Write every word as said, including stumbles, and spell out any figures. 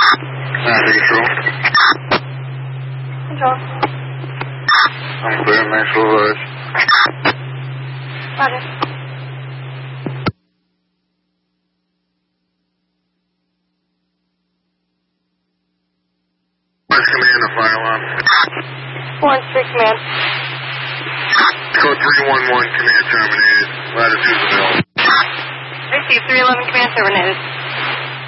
Traffic control. Control. I'm clear, Maxwell Rise. Roger. Where's command of fire alarm? One three command. Code three one one, command terminated. Latitude available. Receive three eleven command terminated.